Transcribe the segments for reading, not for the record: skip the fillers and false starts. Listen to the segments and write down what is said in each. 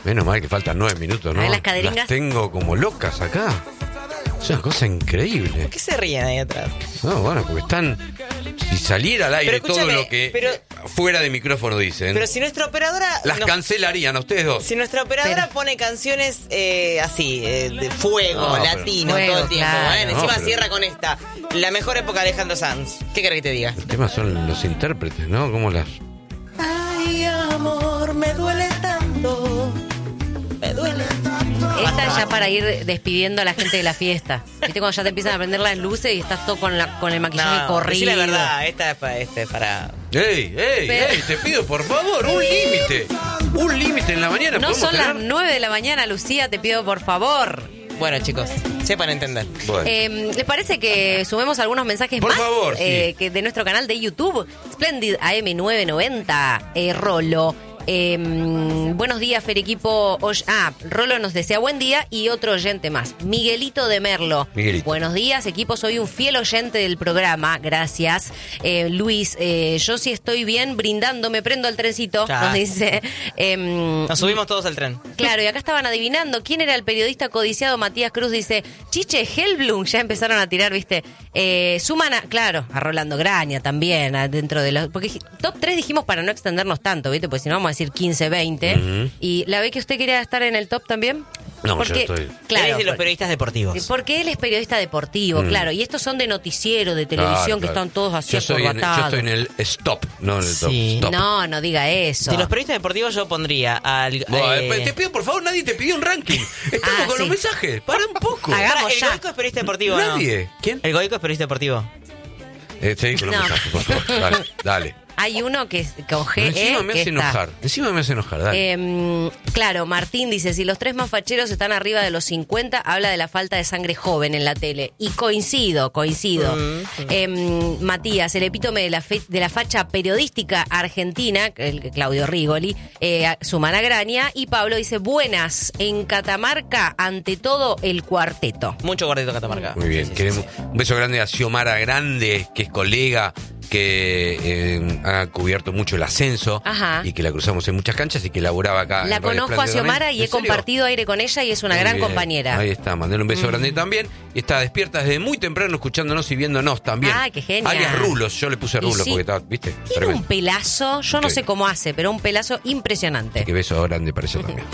Menos mal que faltan 9 minutos, ¿no? Las caderingas. Las tengo como locas acá. Es una cosa increíble. ¿Por qué se ríen ahí atrás? No, bueno, porque están... Si saliera al aire Pero todo escúchame, lo que pero- fuera de micrófono dicen, Pero si nuestra operadora... las nos- cancelarían a ustedes dos. Si nuestra operadora pone canciones así, de fuego, No, pero- latino, Fuego, todo el tiempo, claro. encima No, pero- cierra con esta, la mejor época de Alejandro Sanz. ¿Qué querés que te diga? El tema son los intérpretes, ¿no? Como las... Ay, amor, me duele tanto, me duele tanto. Esta ya para ir despidiendo a la gente de la fiesta. ¿Viste cuando ya te empiezan a prender las luces y estás todo con el maquillaje No, corrido? decí la verdad, esta es para... ¡Ey, ey, Pero- ey! Te pido, por favor, un límite. Un límite en la mañana. No ¿podemos son las tener? 9 de la mañana, Lucía, te pido por favor. Bueno, chicos, sepan entender. Bueno. ¿Les parece que sumemos algunos mensajes Por más favor, sí. que de nuestro canal de YouTube? Splendid AM990, Rolo. Buenos días, Fer equipo. Rolo nos desea buen día y otro oyente más. Miguelito de Merlo. Miguelito. Buenos días, equipo. Soy un fiel oyente del programa. Gracias. Luis, yo sí estoy bien brindando. Me prendo al trencito. Ya. Nos dice. Nos subimos todos al tren. Claro, y acá estaban adivinando quién era el periodista codiciado. Matías Cruz dice, Chiche Hellblum, ya empezaron a tirar, ¿viste? Suman a Rolando Graña también, dentro de los... Porque top 3 dijimos para no extendernos tanto, ¿viste? Pues si no vamos a decir 15, 20. Ujú. ¿Y la ve que usted quería estar en el top también? No, Porque, yo estoy... Claro, Eres de los periodistas deportivos. porque él es periodista deportivo, claro. Y estos son de noticiero, de televisión, que Claro. están todos así Yo estoy acorbatados. en el stop, no en el top. Sí. Stop. No diga eso. De los periodistas deportivos yo pondría al... Bueno, te pido, por favor, nadie te pidió un ranking. Estamos con sí. los mensajes. Para un poco. Hagamos ¿El ya. Goico es periodista deportivo? ¿no? Nadie. ¿Quién? El Goico es periodista deportivo. Seguí con los No. mensajes, por favor. Dale, dale. Hay uno que con G, Encima me que hace está. enojar. Encima me hace enojar, dale. Claro, Martín dice, si los 3 más facheros están arriba de los 50, habla de la falta de sangre joven en la tele. Y coincido. Matías, el epítome de la facha periodística argentina, el Claudio Rigoli, Sumana Graña, y Pablo dice, buenas, en Catamarca, ante todo el cuarteto. Mucho guardito Catamarca. Muy bien. Sí, sí, Queremos sí. un beso grande a Xiomara Grande, que es colega, que ha cubierto mucho el ascenso. Ajá. Y que la cruzamos en muchas canchas y que laboraba acá. La en Radio conozco a Espléndido Xiomara también. y he ¿En serio? compartido aire con ella y es una Muy gran bien. compañera. Ahí está, mandale un beso grande también. Y está despierta desde muy temprano escuchándonos y viéndonos también. Ay, qué genial. Alias Rulos, yo le puse Y Rulos sí. porque estaba, ¿viste? Tiene Tremendo. un pelazo, yo no Sí. sé cómo hace, pero un pelazo impresionante. Que beso grande para ella también.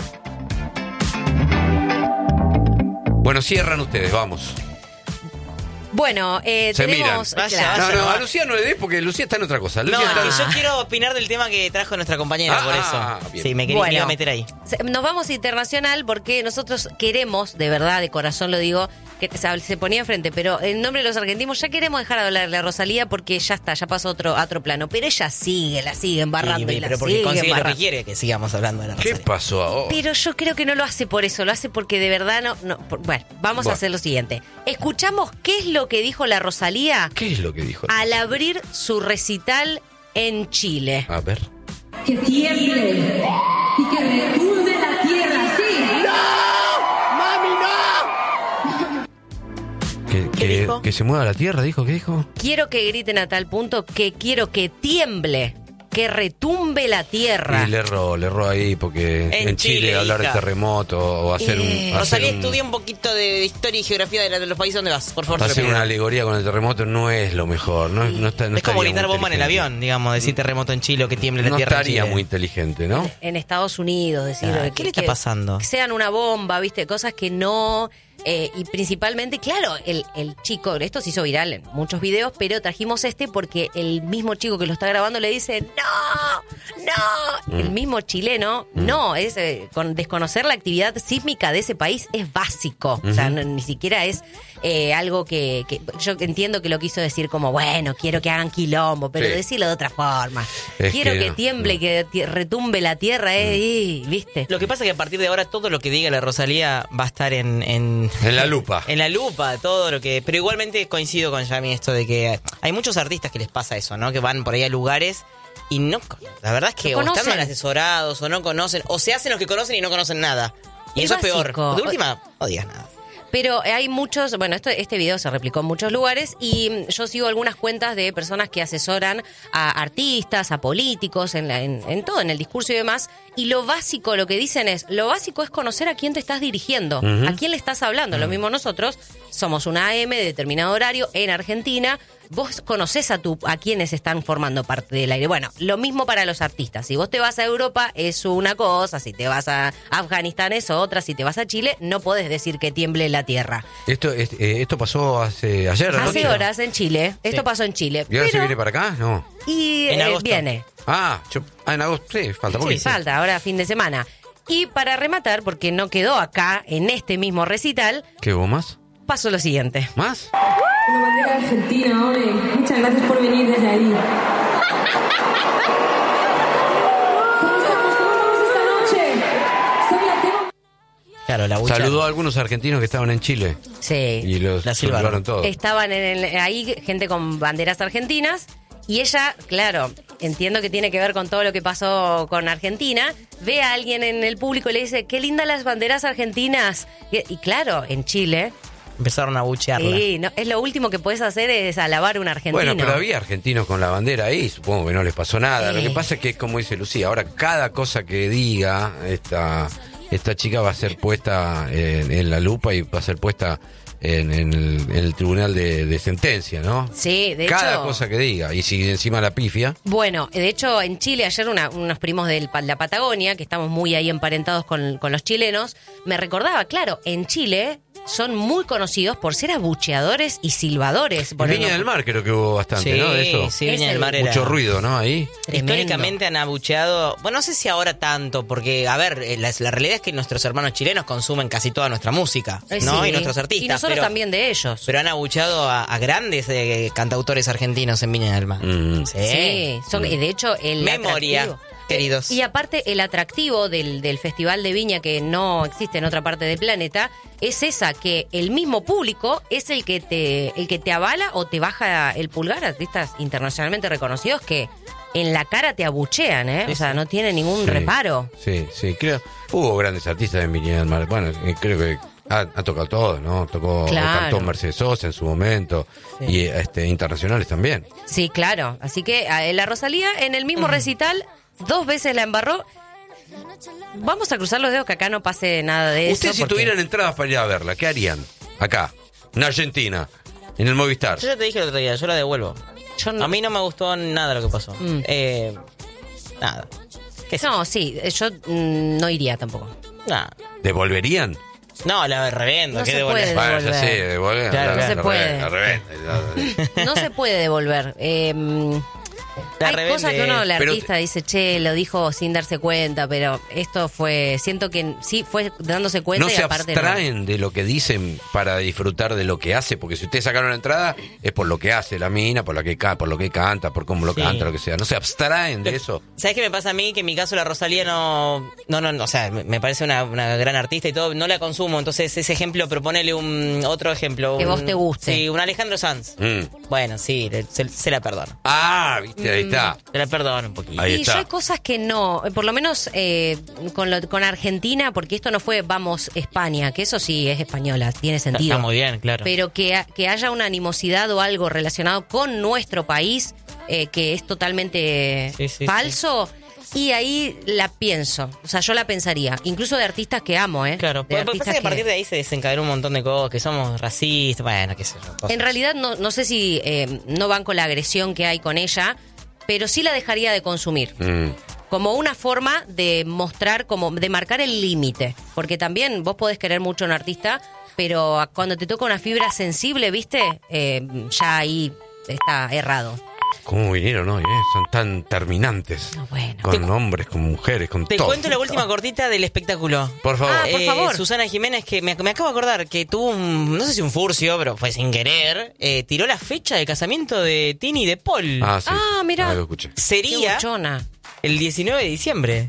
Bueno, cierran ustedes, vamos. Bueno, Se tenemos... miran. claro. Vaya, No, va. a Lucía no le des porque Lucía está en otra cosa. No, Lucía es que está... yo quiero opinar del tema que trajo nuestra compañera, por eso. bien. Sí, me quería me iba a meter ahí. Nos vamos a internacional porque nosotros queremos, de verdad, de corazón lo digo, que se ponía enfrente, pero en nombre de los argentinos ya queremos dejar de hablarle a Rosalía porque ya está, ya pasó a otro plano. Pero ella la sigue embarrando y la pero porque sigue consigue lo que embarrando. quiere que sigamos hablando de la ¿Qué Rosalía. pasó ahora? Pero yo creo que no lo hace por eso, lo hace porque de verdad bueno, vamos a hacer lo siguiente. Escuchamos qué es lo que dijo la Rosalía ¿Qué es lo que dijo? al abrir su recital en Chile. A ver. Que tiemble y que retumbe la tierra, sí. dijo? Que se mueva la tierra, dijo. ¿Qué dijo? Quiero que griten a tal punto que quiero que tiemble, que retumbe la tierra. Y le erró ahí porque En en Chile Chile, hablar de hija. terremoto o hacer un... Rosalía, hacer un- estudia un poquito de historia y geografía de los países donde vas, por favor. te lo Hacer pido. una alegoría con el terremoto no es lo mejor, no está, no Es como estaría gritar muy bomba en el inteligente. avión, digamos, decir terremoto en Chile o que tiemble la No tierra en estaría Chile. muy inteligente, ¿no? En Estados Unidos, decir ¿Qué le está pasando? Que sean una bomba, ¿viste? Cosas que no... y principalmente, claro, el chico, esto se hizo viral en muchos videos, pero trajimos porque el mismo chico que lo está grabando le dice, no, el mismo chileno, no, es con desconocer la actividad sísmica de ese país es básico, o sea, ni siquiera es algo que yo entiendo que lo quiso decir como, bueno, quiero que hagan quilombo, pero Sí. decirlo de otra forma. Es Quiero que que no, tiemble, no. que retumbe la tierra, ¿viste? Lo que pasa es que a partir de ahora todo lo que diga la Rosalía va a estar en En la lupa. En la lupa, todo lo que... Pero igualmente coincido con Yami esto de que hay muchos artistas que les pasa eso, ¿no? Que van por ahí a lugares y no... La verdad es que No o están conocen. mal asesorados o no conocen, o se hacen los que conocen y no conocen nada. Y Es eso es peor. básico. De última, no digas nada. Pero hay muchos, bueno, este video se replicó en muchos lugares y yo sigo algunas cuentas de personas que asesoran a artistas, a políticos, en todo, en el discurso y demás. Y lo básico, lo que dicen es, lo básico es conocer a quién te estás dirigiendo, a quién le estás hablando. Lo mismo nosotros, somos una AM de determinado horario en Argentina. Vos conocés a quienes están formando parte del aire. Bueno, lo mismo para los artistas. Si vos te vas a Europa es una cosa, si te vas a Afganistán es otra, si te vas a Chile no podés decir que tiemble la tierra. Esto pasó ayer, ¿no? Hace horas en Chile. Esto pasó en Chile. ¿Y ahora se viene para acá? No. Y En agosto. viene. En agosto, sí, falta poco. Sí, falta, ahora fin de semana. Y para rematar, porque no quedó acá, en este mismo recital, ¿Qué hubo más? pasó lo siguiente. ¿Más? Una bandera argentina, ole. Muchas gracias por venir desde ahí. ¿Cómo estamos esta noche? Soy la tengo... Claro, la bucha. Saludó a algunos argentinos que estaban en Chile. Sí. Y los La silbaron. saludaron todos. Estaban ahí gente con banderas argentinas y ella, claro, entiendo que tiene que ver con todo lo que pasó con Argentina, ve a alguien en el público y le dice, qué lindas las banderas argentinas. Y claro, en Chile... Empezaron a buchearla. Sí, no, es lo último que puedes hacer es alabar a un argentino. Bueno, pero había argentinos con la bandera ahí, supongo que no les pasó nada. Sí. Lo que pasa es que, como dice Lucía, ahora cada cosa que diga esta chica va a ser puesta en la lupa y va a ser puesta en el tribunal de sentencia, ¿no? Sí, de Cada hecho... cosa que diga. Y si encima la pifia... Bueno, de hecho, en Chile, ayer unos primos de la Patagonia, que estamos muy ahí emparentados con los chilenos, me recordaba, claro, en Chile son muy conocidos por ser abucheadores y silbadores. En Viña del Mar creo que hubo bastante, ¿no? De eso. Sí, Es Viña del Mar era... Mucho ruido, ¿no? Ahí. Tremendo. Históricamente han abucheado, bueno, no sé si ahora tanto, porque, a ver, la realidad es que nuestros hermanos chilenos consumen casi toda nuestra música, ¿no? Sí. Y nuestros artistas. Y nosotros también de ellos. Pero han abucheado a grandes cantautores argentinos en Viña del Mar. Sí, de hecho el Memoria, atractivo- queridos. Y aparte el atractivo del Festival de Viña, que no existe en otra parte del planeta, es esa, que el mismo público es el que te avala o te baja el pulgar, artistas internacionalmente reconocidos que en la cara te abuchean, ¿eh? O sea, no tienen ningún Sí. reparo. Sí, creo. Hubo grandes artistas en Viña del Mar. Bueno, creo que ha tocado todo, ¿no? Claro. Cantó Mercedes Sosa en su momento. Y internacionales también. Sí, claro. Así que la Rosalía en el mismo recital 2 veces la embarró. Vamos a cruzar los dedos que acá no pase nada de eso. Ustedes si porque- tuvieran entradas para ir a verla, ¿qué harían? Acá, en Argentina, en el Movistar. Yo ya te dije el otro día, yo la devuelvo. Yo no- A mí no me gustó nada lo que pasó. Nada. ¿Qué sé? No, sí, yo no iría tampoco. Nada. ¿Devolverían? No, la revendo. No ¿qué se devolver? puede. Bueno, ya Devolver. sé, devolver. Claro, no se puede. La reventa. No se puede devolver. La Hay revende, cosas que uno, el pero- artista dice, che, lo dijo sin darse cuenta, pero esto fue, siento que sí fue dándose cuenta No y se aparte abstraen de lo que dicen para disfrutar de lo que hace, porque si ustedes sacaron la entrada es por lo que hace la mina, por lo que canta, por cómo lo Sí. canta, lo que sea. No se abstraen de eso. ¿Sabes qué me pasa a mí? Que en mi caso la Rosalía no, o sea, me parece una gran artista y todo, no la consumo, entonces ese ejemplo, proponele otro ejemplo. Que vos te guste. Sí, un Alejandro Sanz. Bueno, sí, se la perdono. Viste, ahí está. Se la perdono un poquito. Ahí Y está. yo hay cosas que no, por lo menos con Argentina, porque esto no fue Vamos España, que eso sí es española, tiene sentido. Está muy bien, claro. Pero que haya una animosidad o algo relacionado con nuestro país que es totalmente Sí, falso. Y ahí la pienso, o sea, yo la pensaría, incluso de artistas que amo, ¿eh? Claro, De porque artistas pasa que a partir de ahí se desencadenó un montón de cosas, que somos racistas, bueno, qué sé yo. cosas. En realidad no sé si no van con la agresión que hay con ella, pero sí la dejaría de consumir. Como una forma de mostrar, como de marcar el límite. Porque también vos podés querer mucho a un artista, pero cuando te toca una fibra sensible, ¿viste? Ya ahí está errado. ¿Cómo vinieron hoy? Son tan terminantes. No, bueno. Con hombres, con mujeres, con Te todo. cuento la última cortita del espectáculo. Por favor. Ah, por favor. Susana Jiménez, que me acabo de acordar que tuvo no sé si un furcio, pero fue sin querer, tiró la fecha de casamiento de Tini y de Paul. Sí. Ah, mirá. Lo escuché. Qué Sería buchona. el 19 de diciembre.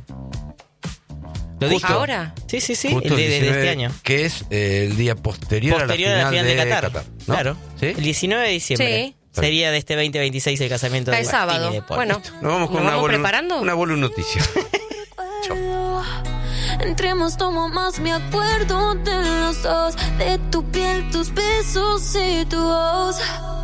¿Lo dijo? ¿Ahora? Sí, Justo el de 19, este año. Que es el día posterior, Posterior a la final de Qatar. ¿no? Claro. ¿Sí? El 19 de diciembre. Sí. Sería de este 2026 el casamiento Cae de sábado. Tini y de Paul. Bueno, Nos vamos con ¿nos una vamos bolu- preparando? Una bolu noticia. Chau. Entre más tomo más me acuerdo de los dos, de tu piel, tus besos y tu voz.